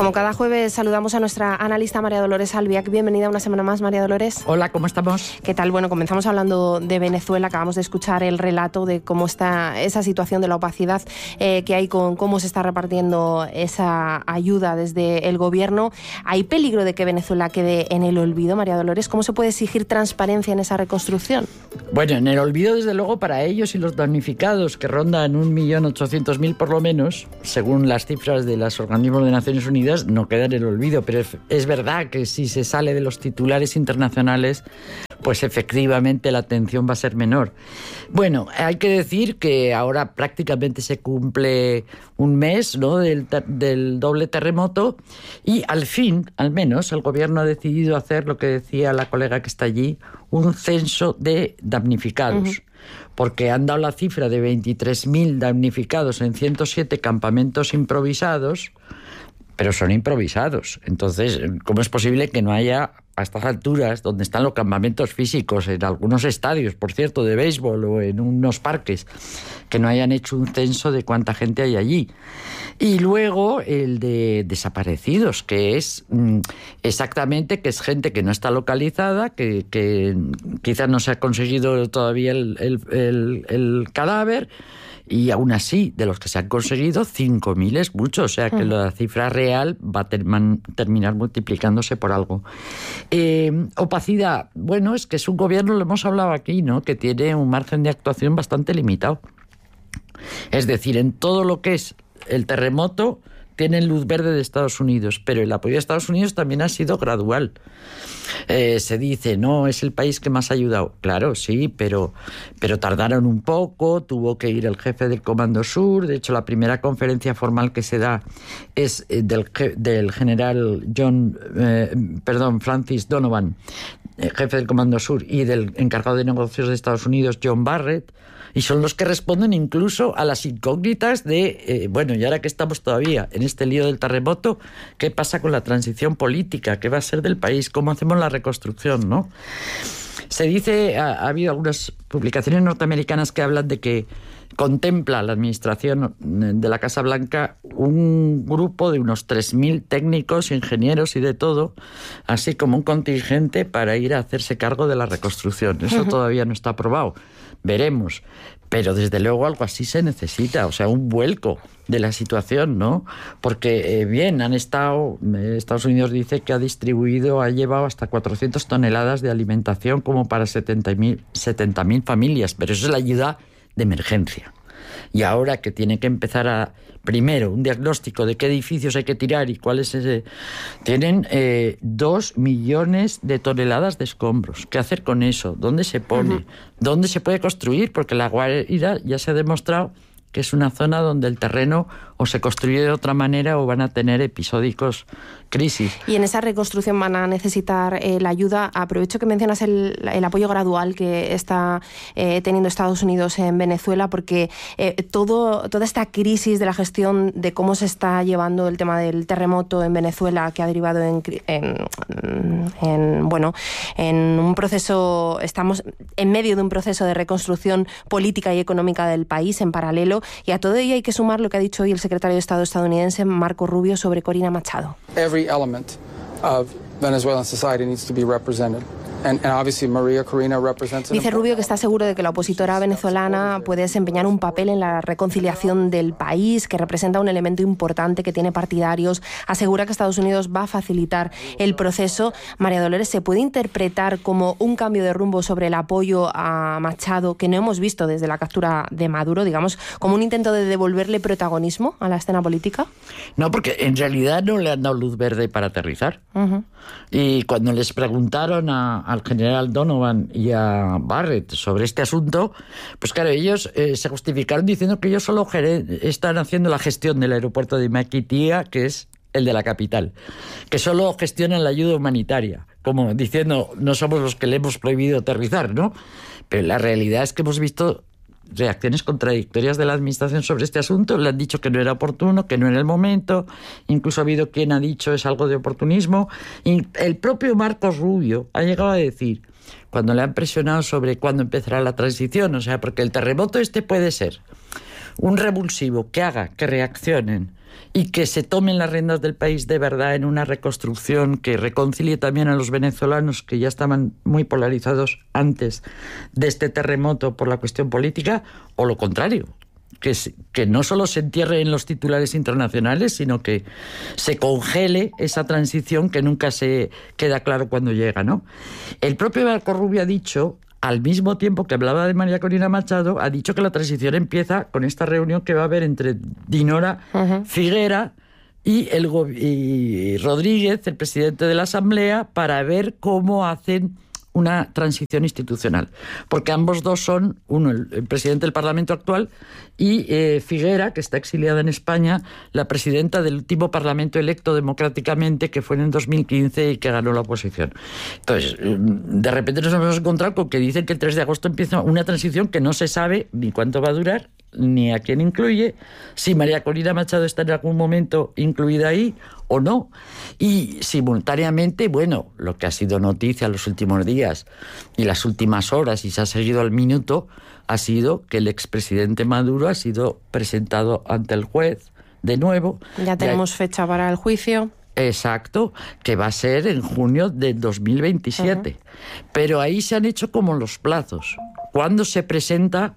Como cada jueves saludamos a nuestra analista María Dolores Albiac. Bienvenida una semana más, María Dolores. Hola, ¿cómo estamos? ¿Qué tal? Bueno, comenzamos hablando de Venezuela. Acabamos de escuchar el relato de cómo está esa situación de la opacidad que hay con cómo se está repartiendo esa ayuda desde el gobierno. ¿Hay peligro de que Venezuela quede en el olvido, María Dolores? ¿Cómo se puede exigir transparencia en esa reconstrucción? Bueno, en el olvido, desde luego, para ellos y los damnificados, que rondan 1.800.000 por lo menos, según las cifras de los organismos de Naciones Unidas, no queda en el olvido, pero es verdad que si se sale de los titulares internacionales, pues efectivamente la atención va a ser menor. Bueno, hay que decir que ahora prácticamente se cumple un mes, ¿no?, del doble terremoto, y al fin, al menos, el gobierno ha decidido hacer lo que decía la colega que está allí, un censo de damnificados. Porque han dado la cifra de 23.000 damnificados en 107 campamentos improvisados, pero son improvisados. Entonces, ¿cómo es posible que no haya, a estas alturas, donde están los campamentos físicos, en algunos estadios, por cierto, de béisbol o en unos parques, que no hayan hecho un censo de cuánta gente hay allí? Y luego el de desaparecidos, que es exactamente, que es gente que no está localizada, que quizás no se ha conseguido todavía el cadáver. Y aún así, de los que se han conseguido, 5.000 es mucho. O sea que la cifra real va a terminar multiplicándose por algo. Opacidad. Bueno, es que es un gobierno, lo hemos hablado aquí, ¿no?, que tiene un margen de actuación bastante limitado. Es decir, en todo lo que es el terremoto, tienen luz verde de Estados Unidos, pero el apoyo de Estados Unidos también ha sido gradual. Se dice, no, es el país que más ha ayudado. Claro, sí, pero tardaron un poco, tuvo que ir el jefe del Comando Sur. De hecho, la primera conferencia formal que se da es del general Francis Donovan, jefe del Comando Sur, y del encargado de negocios de Estados Unidos, John Barrett. Y son los que responden incluso a las incógnitas de, y ahora que estamos todavía en este lío del terremoto, ¿qué pasa con la transición política? ¿Qué va a ser del país? ¿Cómo hacemos la reconstrucción, no? Se dice, ha habido algunas publicaciones norteamericanas que hablan de que contempla la administración de la Casa Blanca un grupo de unos 3.000 técnicos, ingenieros y de todo, así como un contingente para ir a hacerse cargo de la reconstrucción. Eso todavía no está aprobado. Veremos. Pero desde luego algo así se necesita, o sea, un vuelco de la situación, ¿no? Porque Estados Unidos dice que ha llevado hasta 400 toneladas de alimentación como para 70.000 familias, pero eso es la ayuda de emergencia. Y ahora que tiene que empezar primero, un diagnóstico de qué edificios hay que tirar y cuáles tienen 2 millones de toneladas de escombros. ¿Qué hacer con eso? ¿Dónde se pone? ¿Dónde se puede construir? Porque La Guaira ya se ha demostrado que es una zona donde el terreno o se construye de otra manera o van a tener episódicos crisis. Y en esa reconstrucción van a necesitar la ayuda. Aprovecho que mencionas el apoyo gradual que está teniendo Estados Unidos en Venezuela, porque toda esta crisis de la gestión de cómo se está llevando el tema del terremoto en Venezuela, que ha derivado en un proceso, estamos en medio de un proceso de reconstrucción política y económica del país en paralelo, y a todo ello hay que sumar lo que ha dicho hoy el secretario de Estado estadounidense, Marco Rubio, sobre Corina Machado. Every element of Venezuelan society needs to be represented. And obviously María Corina represents. Dice Rubio que está seguro de que la opositora venezolana puede desempeñar un papel en la reconciliación del país, que representa un elemento importante, que tiene partidarios. Asegura que Estados Unidos va a facilitar el proceso. María Dolores, ¿se puede interpretar como un cambio de rumbo sobre el apoyo a Machado que no hemos visto desde la captura de Maduro, digamos, como un intento de devolverle protagonismo a la escena política? No, porque en realidad no le han dado luz verde para aterrizar. Y cuando les preguntaron al general Donovan y a Barrett sobre este asunto, pues claro, ellos se justificaron diciendo que ellos solo están haciendo la gestión del aeropuerto de Maiquetía, que es el de la capital, que solo gestionan la ayuda humanitaria, como diciendo, no somos los que le hemos prohibido aterrizar, ¿no? Pero la realidad es que hemos visto reacciones contradictorias de la administración sobre este asunto. Le han dicho que no era oportuno, que no era el momento. Incluso ha habido quien ha dicho es algo de oportunismo. Y el propio Marcos Rubio ha llegado a decir, cuando le han presionado sobre cuándo empezará la transición, o sea, porque el terremoto puede ser un revulsivo que haga que reaccionen y que se tomen las riendas del país de verdad en una reconstrucción que reconcilie también a los venezolanos que ya estaban muy polarizados antes de este terremoto por la cuestión política, o lo contrario, que no solo se entierre en los titulares internacionales, sino que se congele esa transición que nunca se queda claro cuando llega, ¿no? El propio Marco Rubio ha dicho, al mismo tiempo que hablaba de María Corina Machado, ha dicho que la transición empieza con esta reunión que va a haber entre Dinora Figuera y Rodríguez, el presidente de la Asamblea, para ver cómo hacen una transición institucional. Porque ambos dos son, uno, el presidente del Parlamento actual, y Figuera, que está exiliada en España, la presidenta del último Parlamento electo democráticamente, que fue en 2015 y que ganó la oposición. Entonces, de repente nos hemos encontrado con que dicen que el 3 de agosto empieza una transición que no se sabe ni cuánto va a durar, ni a quién incluye, si María Corina Machado está en algún momento incluida ahí o no. Y simultáneamente, bueno, lo que ha sido noticia los últimos días y las últimas horas, y se ha seguido al minuto, ha sido que el expresidente Maduro ha sido presentado ante el juez de nuevo. Ya tenemos fecha para el juicio. Exacto, que va a ser en junio del 2027. Pero ahí se han hecho como los plazos. ¿Cuándo se presentan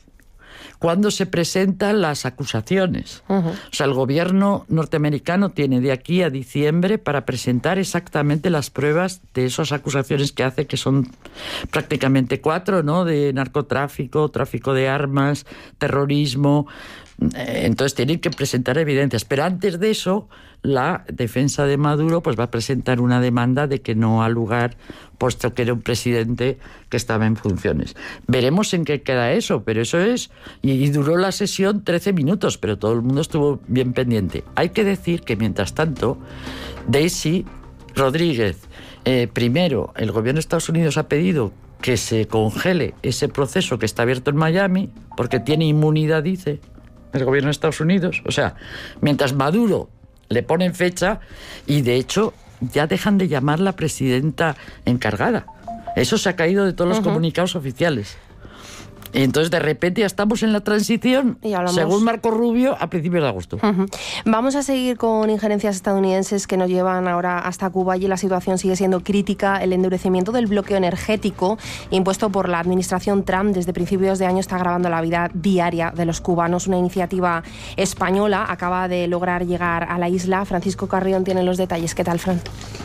las acusaciones? O sea, el gobierno norteamericano tiene de aquí a diciembre para presentar exactamente las pruebas de esas acusaciones que hace, que son prácticamente 4, ¿no? De narcotráfico, tráfico de armas, terrorismo. Entonces tienen que presentar evidencias. Pero antes de eso, la defensa de Maduro pues va a presentar una demanda de que no ha lugar, puesto que era un presidente que estaba en funciones. Veremos en qué queda eso, pero eso es... Y duró la sesión 13 minutos, pero todo el mundo estuvo bien pendiente. Hay que decir que, mientras tanto, Daisy Rodríguez, primero, el gobierno de Estados Unidos ha pedido que se congele ese proceso que está abierto en Miami, porque tiene inmunidad, dice el gobierno de Estados Unidos. O sea, mientras Maduro le ponen fecha, y de hecho ya dejan de llamarla presidenta encargada. Eso se ha caído de todos los comunicados oficiales. Y entonces de repente ya estamos en la transición, según Marco Rubio, a principios de agosto. Vamos a seguir con injerencias estadounidenses que nos llevan ahora hasta Cuba, y la situación sigue siendo crítica. El endurecimiento del bloqueo energético impuesto por la administración Trump desde principios de año está agravando la vida diaria de los cubanos. Una iniciativa española acaba de lograr llegar a la isla. Francisco Carrión tiene los detalles. ¿Qué tal, Fran?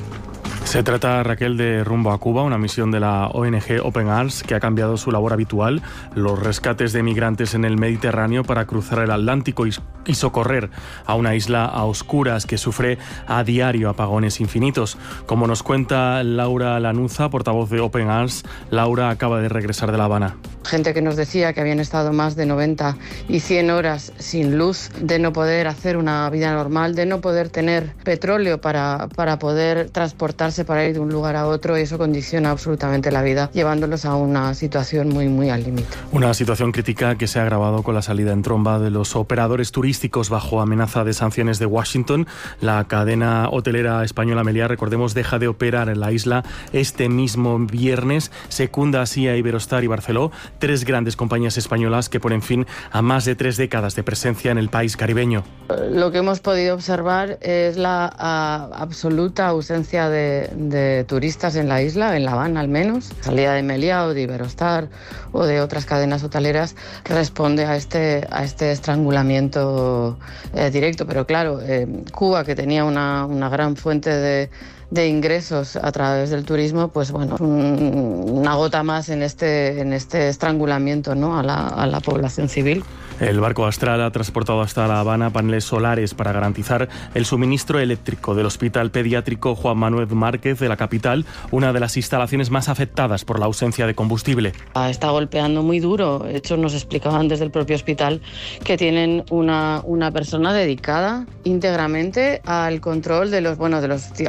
Se trata, Raquel, de Rumbo a Cuba, una misión de la ONG Open Arms que ha cambiado su labor habitual, los rescates de migrantes en el Mediterráneo, para cruzar el Atlántico y socorrer a una isla a oscuras que sufre a diario apagones infinitos. Como nos cuenta Laura Lanuza, portavoz de Open Arms, Laura acaba de regresar de La Habana. Gente que nos decía que habían estado más de 90 y 100 horas sin luz, de no poder hacer una vida normal, de no poder tener petróleo para poder transportarse, para ir de un lugar a otro. Eso condiciona absolutamente la vida, llevándolos a una situación muy, muy al límite. Una situación crítica que se ha agravado con la salida en tromba de los operadores turísticos bajo amenaza de sanciones de Washington. La cadena hotelera española Meliá, recordemos, deja de operar en la isla este mismo viernes. Secunda así a Iberostar y Barceló, 3 grandes compañías españolas que ponen fin a más de 3 décadas de presencia en el país caribeño. Lo que hemos podido observar es la absoluta ausencia de turistas en la isla, en La Habana al menos. La salida de Meliá o de Iberostar o de otras cadenas hoteleras responde a este estrangulamiento directo. Pero claro, Cuba, que tenía una gran fuente de ingresos a través del turismo, pues bueno, una gota más en este estrangulamiento, ¿no?, a la población civil. El barco Astral ha transportado hasta La Habana paneles solares para garantizar el suministro eléctrico del Hospital Pediátrico Juan Manuel Márquez de la capital, una de las instalaciones más afectadas por la ausencia de combustible. Está golpeando muy duro. De hecho, nos explicaban desde el propio hospital que tienen una persona dedicada íntegramente al control de algunos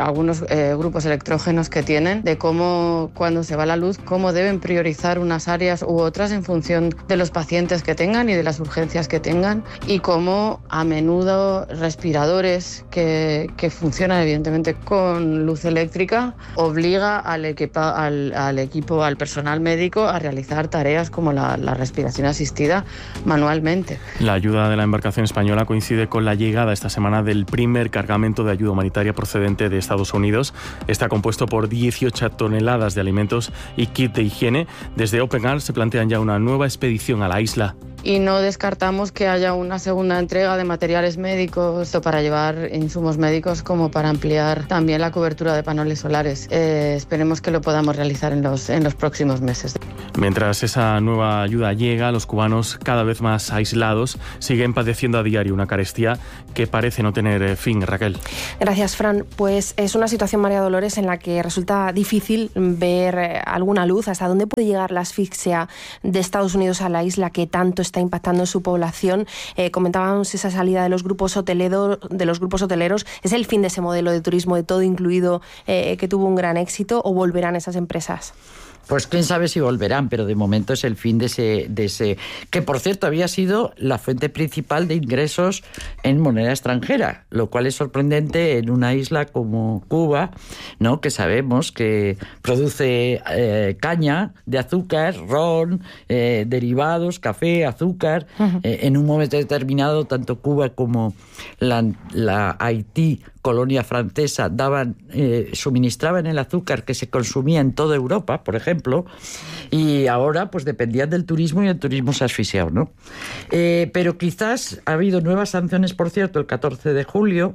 grupos electrógenos que tienen, de cómo cuando se va la luz, cómo deben priorizar unas áreas u otras en función de los pacientes que tengan y de las urgencias que tengan, y cómo a menudo respiradores que funcionan evidentemente con luz eléctrica obliga al equipo, al personal médico a realizar tareas como la respiración asistida manualmente. La ayuda de la embarcación española coincide con la llegada esta semana del primer cargamento de ayuda humanitaria procedente de Estados Unidos. Está compuesto por 18 toneladas de alimentos y kit de higiene. Desde Open Arms se plantean ya una nueva expedición a la isla. Y no descartamos que haya una segunda entrega de materiales médicos para llevar insumos médicos como para ampliar también la cobertura de paneles solares. Esperemos que lo podamos realizar en los próximos meses. Mientras esa nueva ayuda llega, los cubanos, cada vez más aislados, siguen padeciendo a diario una carestía que parece no tener fin. Raquel. Gracias, Fran. Pues es una situación, María Dolores, en la que resulta difícil ver alguna luz. ¿Hasta dónde puede llegar la asfixia de Estados Unidos a la isla que tanto está impactando en su población? Comentábamos esa salida de los grupos hoteleros. ¿Es el fin de ese modelo de turismo de todo incluido que tuvo un gran éxito, o volverán esas empresas? Pues quién sabe si volverán, pero de momento es el fin de ese que, por cierto, había sido la fuente principal de ingresos en moneda extranjera, lo cual es sorprendente en una isla como Cuba, ¿no? Que sabemos que produce caña de azúcar, ron, derivados, café, azúcar. En un momento determinado, tanto Cuba como la Haití, colonia francesa, suministraban el azúcar que se consumía en toda Europa, por ejemplo, y ahora pues dependían del turismo, y el turismo se ha asfixiado, ¿no? Pero quizás ha habido nuevas sanciones, por cierto, el 14 de julio,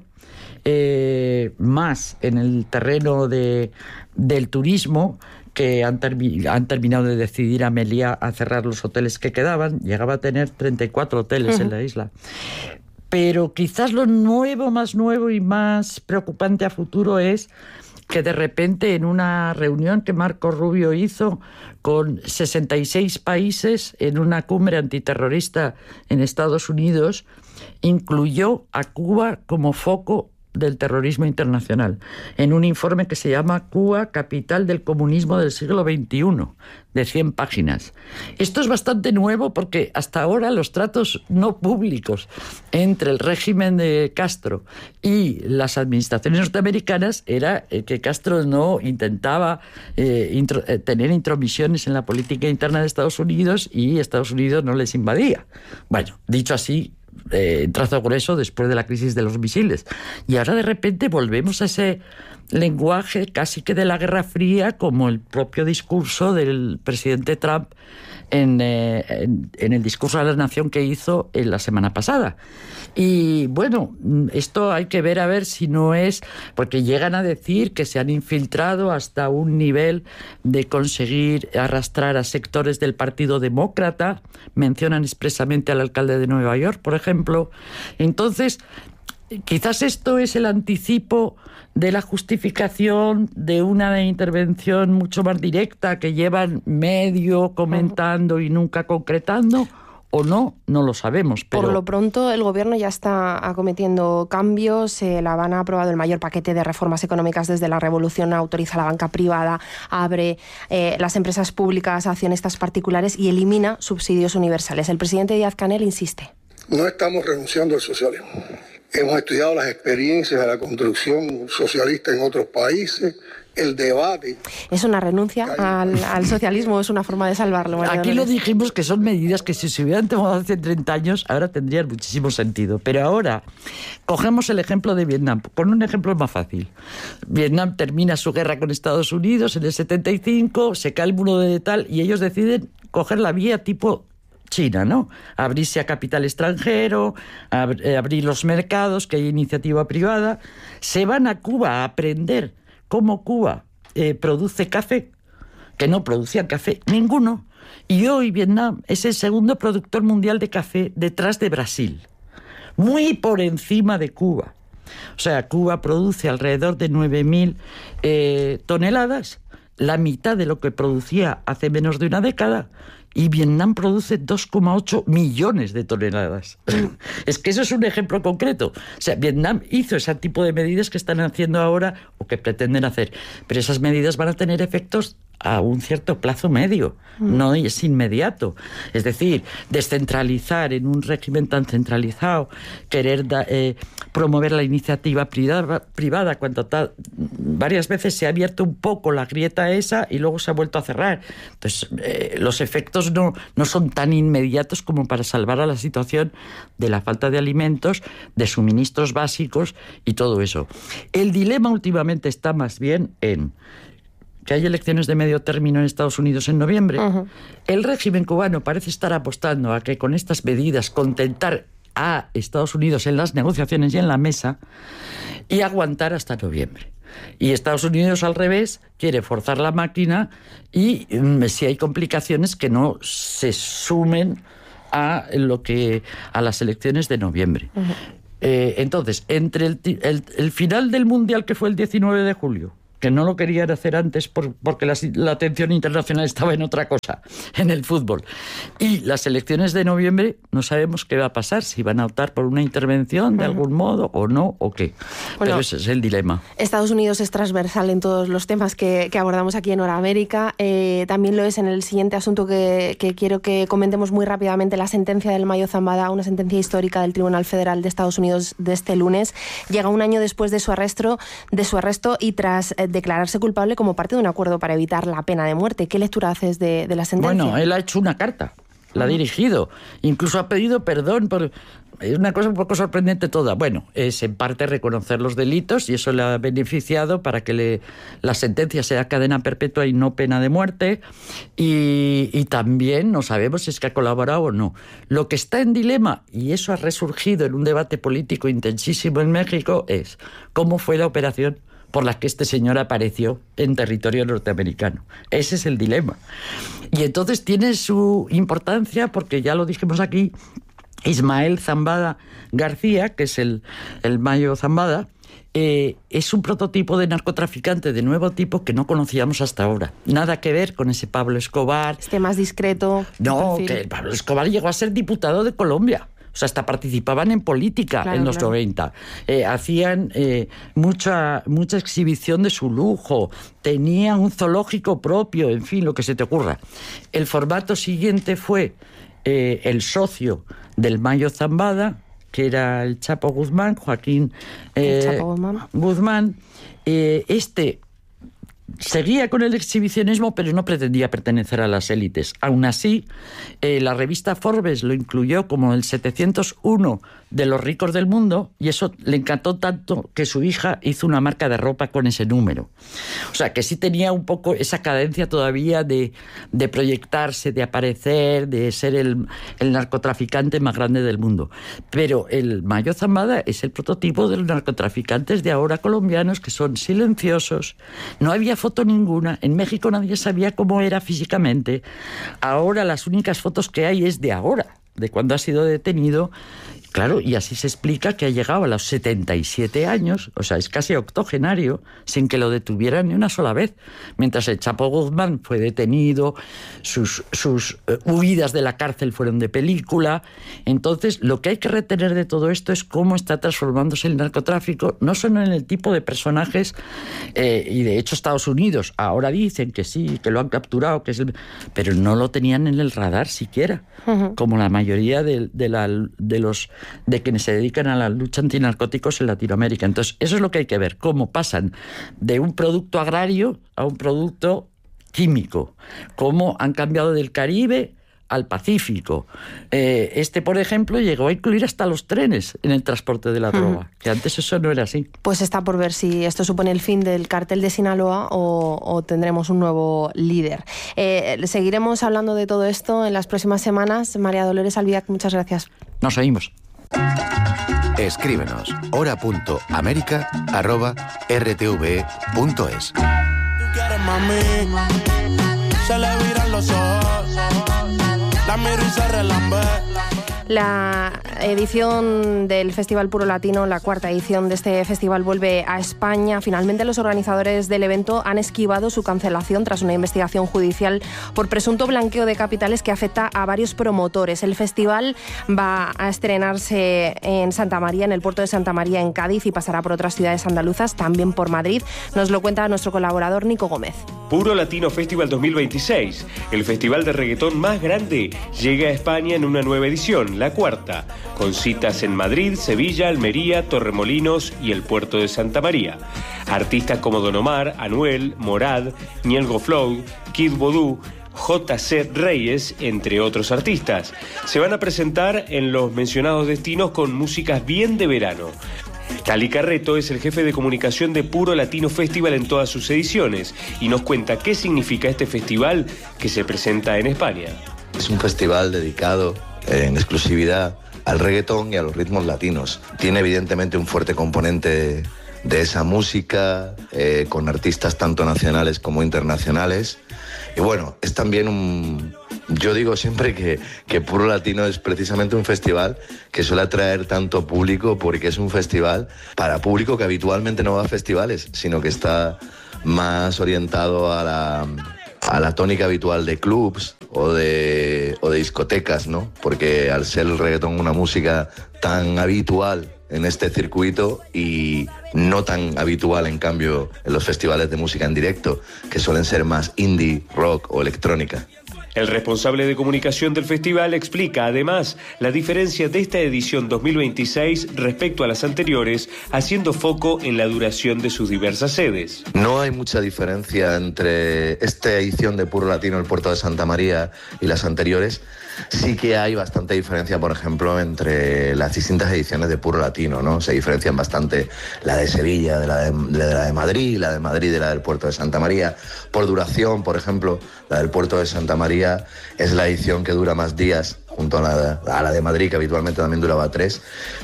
más en el terreno del turismo, que han terminado de decidir a Meliá a cerrar los hoteles que quedaban. Llegaba a tener 34 hoteles en la isla. Pero quizás lo más nuevo y más preocupante a futuro es que de repente, en una reunión que Marco Rubio hizo con 66 países en una cumbre antiterrorista en Estados Unidos, incluyó a Cuba como foco del terrorismo internacional, en un informe que se llama Cuba, capital del comunismo del siglo XXI, de 100 páginas. Esto es bastante nuevo porque hasta ahora los tratos no públicos entre el régimen de Castro y las administraciones norteamericanas era que Castro no intentaba tener intromisiones en la política interna de Estados Unidos, y Estados Unidos no les invadía. Bueno, dicho así, trazo grueso, después de la crisis de los misiles. Y ahora de repente volvemos a ese lenguaje casi que de la Guerra Fría, como el propio discurso del presidente Trump en el discurso a la nación que hizo en la semana pasada. Y bueno, esto hay que ver a ver si no es, porque llegan a decir que se han infiltrado hasta un nivel de conseguir arrastrar a sectores del Partido Demócrata. Mencionan expresamente al alcalde de Nueva York, por ejemplo. Entonces, quizás esto es el anticipo de la justificación de una intervención mucho más directa que llevan medio comentando y nunca concretando, o no lo sabemos. Pero por lo pronto, el Gobierno ya está acometiendo cambios. La Habana ha aprobado el mayor paquete de reformas económicas desde la revolución, autoriza a la banca privada, abre las empresas públicas a accionistas particulares y elimina subsidios universales. El presidente Díaz-Canel insiste. No estamos renunciando al socialismo. Hemos estudiado las experiencias de la construcción socialista en otros países, el debate. ¿Es una renuncia al socialismo o es una forma de salvarlo? Aquí lo dijimos que son medidas que si se hubieran tomado hace 30 años, ahora tendrían muchísimo sentido. Pero ahora, cogemos el ejemplo de Vietnam, con un ejemplo más fácil. Vietnam termina su guerra con Estados Unidos en el 75, se cae el muro de tal, y ellos deciden coger la vía tipo China, ¿no? Abrirse a capital extranjero, abrir los mercados, que haya iniciativa privada. Se van a Cuba a aprender cómo Cuba produce café, que no producían café ninguno. Y hoy Vietnam es el segundo productor mundial de café, detrás de Brasil, muy por encima de Cuba. O sea, Cuba produce alrededor de 9.000 toneladas, la mitad de lo que producía hace menos de una década, y Vietnam produce 2,8 millones de toneladas. Es que eso es un ejemplo concreto. O sea, Vietnam hizo ese tipo de medidas que están haciendo ahora o que pretenden hacer, pero esas medidas van a tener efectos a un cierto plazo medio, no es inmediato. Es decir, descentralizar en un régimen tan centralizado, querer promover la iniciativa privada cuando varias veces se ha abierto un poco la grieta esa y luego se ha vuelto a cerrar. Entonces, los efectos no son tan inmediatos como para salvar a la situación de la falta de alimentos, de suministros básicos y todo eso. El dilema últimamente está más bien en que hay elecciones de medio término en Estados Unidos en noviembre. Uh-huh. El régimen cubano parece estar apostando a que con estas medidas contentar a Estados Unidos en las negociaciones y en la mesa y aguantar hasta noviembre. Y Estados Unidos, al revés, quiere forzar la máquina y si hay complicaciones que no se sumen a las elecciones de noviembre. Uh-huh. Entonces, entre el final del Mundial, que fue el 19 de julio, que no lo querían hacer antes porque la atención internacional estaba en otra cosa, en el fútbol. Y las elecciones de noviembre no sabemos qué va a pasar, si van a optar por una intervención de algún modo o no, o qué. Bueno, pero ese es el dilema. Estados Unidos es transversal en todos los temas que abordamos aquí en Hora América. También lo es en el siguiente asunto que quiero que comentemos muy rápidamente, la sentencia del Mayo Zambada, una sentencia histórica del Tribunal Federal de Estados Unidos de este lunes. Llega un año después de su arresto y tras declararse culpable como parte de un acuerdo para evitar la pena de muerte. ¿Qué lectura haces de la sentencia? Bueno, él ha hecho una carta, la ha dirigido, incluso ha pedido perdón por... Es una cosa un poco sorprendente toda. Bueno, es en parte reconocer los delitos y eso le ha beneficiado para que la sentencia sea cadena perpetua y no pena de muerte. Y también no sabemos si es que ha colaborado o no. Lo que está en dilema, y eso ha resurgido en un debate político intensísimo en México, es cómo fue la operación por la que este señor apareció en territorio norteamericano. Ese es el dilema. Y entonces tiene su importancia porque ya lo dijimos aquí, Ismael Zambada García, que es el Mayo Zambada, es un prototipo de narcotraficante de nuevo tipo que no conocíamos hasta ahora. Nada que ver con ese Pablo Escobar. Más discreto. No, que Pablo Escobar llegó a ser diputado de Colombia. O sea, hasta participaban en política en los 90. Hacían mucha exhibición de su lujo. Tenían un zoológico propio, en fin, lo que se te ocurra. El formato siguiente fue el socio del Mayo Zambada, que era el Chapo Guzmán, Joaquín Guzmán. Seguía con el exhibicionismo, pero no pretendía pertenecer a las élites. Aún así, la revista Forbes lo incluyó como el 701 de los ricos del mundo, y eso le encantó tanto que su hija hizo una marca de ropa con ese número. O sea, que sí tenía un poco esa cadencia todavía de proyectarse, de aparecer, de ser el narcotraficante más grande del mundo. Pero el Mayo Zambada es el prototipo de los narcotraficantes de ahora colombianos, que son silenciosos. No había foto ninguna. En México nadie sabía cómo era físicamente. Ahora las únicas fotos que hay es de ahora, de cuando ha sido detenido. Claro, y así se explica que ha llegado a los 77 años, o sea, es casi octogenario, sin que lo detuvieran ni una sola vez. Mientras el Chapo Guzmán fue detenido, sus huidas de la cárcel fueron de película. Entonces, lo que hay que retener de todo esto es cómo está transformándose el narcotráfico, no solo en el tipo de personajes, y de hecho Estados Unidos ahora dicen que sí, que lo han capturado, pero no lo tenían en el radar siquiera, como la mayoría de quienes se dedican a la lucha antinarcóticos en Latinoamérica. Entonces, eso es lo que hay que ver, cómo pasan de un producto agrario a un producto químico, cómo han cambiado del Caribe al Pacífico. Por ejemplo, llegó a incluir hasta los trenes en el transporte de la droga, que antes eso no era así. Pues está por ver si esto supone el fin del cártel de Sinaloa o tendremos un nuevo líder. Seguiremos hablando de todo esto en las próximas semanas. María Dolores Albiac, muchas gracias. Nos oímos. Escríbenos hora.america@rtve.es. Se le viran los ojos, la miro y se relambe. La edición del Festival Puro Latino, la cuarta edición de este festival, vuelve a España. Finalmente, los organizadores del evento han esquivado su cancelación tras una investigación judicial por presunto blanqueo de capitales que afecta a varios promotores. El festival va a estrenarse en Santa María, en el puerto de Santa María, en Cádiz, y pasará por otras ciudades andaluzas, también por Madrid. Nos lo cuenta nuestro colaborador Nico Gómez. Puro Latino Festival 2026, el festival de reggaetón más grande, llega a España en una nueva edición, la cuarta, con citas en Madrid, Sevilla, Almería, Torremolinos y el puerto de Santa María. Artistas como Don Omar, Anuel, Morad, Ñengo Flow, Kid Voodoo, J.C. Reyes, entre otros artistas. Se van a presentar en los mencionados destinos con músicas bien de verano. Cali Carreto es el jefe de comunicación de Puro Latino Festival en todas sus ediciones y nos cuenta qué significa este festival que se presenta en España. Es un festival dedicado en exclusividad al reggaetón y a los ritmos latinos. Tiene evidentemente un fuerte componente de esa música, con artistas tanto nacionales como internacionales. Y bueno, es también yo digo siempre que Puro Latino es precisamente un festival que suele atraer tanto público, porque es un festival para público que habitualmente no va a festivales, sino que está más orientado a la tónica habitual de clubs o de discotecas, ¿no? Porque al ser el reggaetón una música tan habitual en este circuito y no tan habitual, en cambio, en los festivales de música en directo, que suelen ser más indie, rock o electrónica. El responsable de comunicación del festival explica además la diferencia de esta edición 2026 respecto a las anteriores, haciendo foco en la duración de sus diversas sedes. No hay mucha diferencia entre esta edición de Puro Latino, el puerto de Santa María, y las anteriores. Sí que hay bastante diferencia, por ejemplo, entre las distintas ediciones de Puro Latino, ¿no? Se diferencian bastante la de Sevilla de la de Madrid, la de Madrid de la del puerto de Santa María. Por duración, por ejemplo, la del puerto de Santa María es la edición que dura más días, junto a la de Madrid, que habitualmente también duraba 3,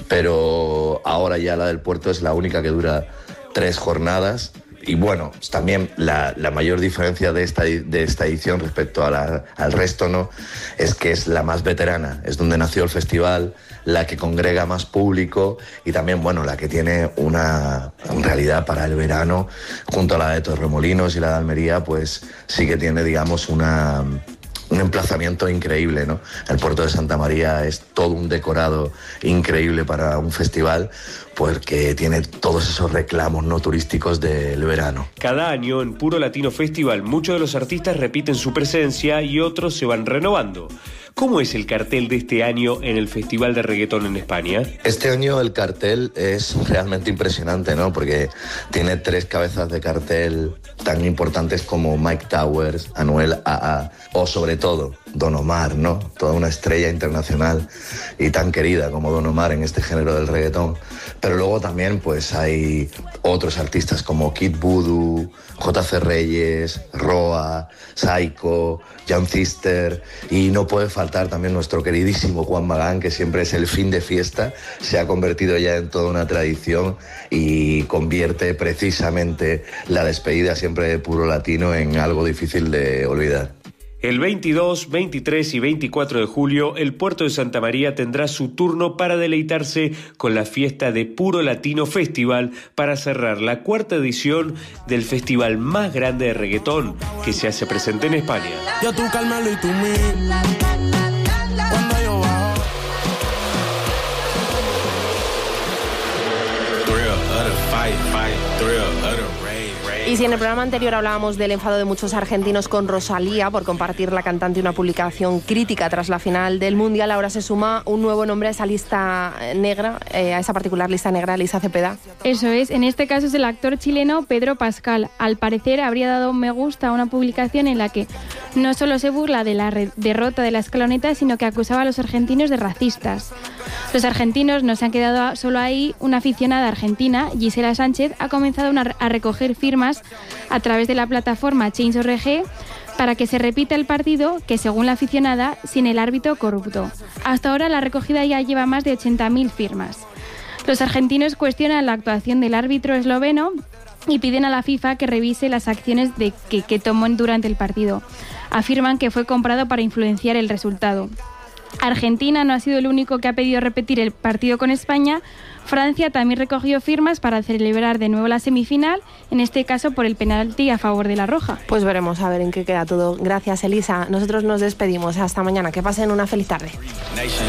pero ahora ya la del puerto es la única que dura 3 jornadas. Y bueno, también la mayor diferencia de esta edición respecto al resto, ¿no?, es que es la más veterana, es donde nació el festival, la que congrega más público y también, bueno, la que tiene en realidad para el verano, junto a la de Torremolinos y la de Almería, pues sí que tiene, digamos, un emplazamiento increíble, ¿no? El puerto de Santa María es todo un decorado increíble para un festival, porque tiene todos esos reclamos no turísticos del verano. Cada año en Puro Latino Festival muchos de los artistas repiten su presencia y otros se van renovando. ¿Cómo es el cartel de este año en el Festival de Reggaetón en España? Este año el cartel es realmente impresionante, ¿no? Porque tiene 3 cabezas de cartel tan importantes como Mike Towers, Anuel AA o sobre todo Don Omar, ¿no? Toda una estrella internacional y tan querida como Don Omar en este género del reggaetón. Pero luego también pues hay otros artistas como Kid Voodoo, J.C. Reyes, Roa, Saiko, Young Sister, y no puede faltar también nuestro queridísimo Juan Magán, que siempre es el fin de fiesta, se ha convertido ya en toda una tradición y convierte precisamente la despedida siempre de Puro Latino en algo difícil de olvidar. El 22, 23 y 24 de julio, el puerto de Santa María tendrá su turno para deleitarse con la fiesta de Puro Latino Festival para cerrar la 4ª edición del festival más grande de reggaetón que se hace presente en España. Yo tú cálmalo y tú mí. Cuando yo bajo. Thrill of the fight, thrill of the rain. Y si en el programa anterior hablábamos del enfado de muchos argentinos con Rosalía por compartir la cantante una publicación crítica tras la final del Mundial, ahora se suma un nuevo nombre a esa lista negra, a esa particular lista negra, Elisa Cepeda. Eso es, en este caso es el actor chileno Pedro Pascal. Al parecer habría dado me gusta a una publicación en la que no solo se burla de la derrota de la escaloneta, sino que acusaba a los argentinos de racistas. Los argentinos no se han quedado solo ahí. Una aficionada argentina, Gisela Sánchez, ha comenzado a recoger firmas a través de la plataforma Change.org para que se repita el partido, que según la aficionada, sin el árbitro corrupto. Hasta ahora la recogida ya lleva más de 80.000 firmas. Los argentinos cuestionan la actuación del árbitro esloveno y piden a la FIFA que revise las acciones que tomó durante el partido. Afirman que fue comprado para influenciar el resultado. Argentina no ha sido el único que ha pedido repetir el partido con España. Francia también recogió firmas para celebrar de nuevo la semifinal, en este caso por el penalti a favor de la Roja. Pues veremos a ver en qué queda todo. Gracias, Elisa. Nosotros nos despedimos. Hasta mañana. Que pasen una feliz tarde.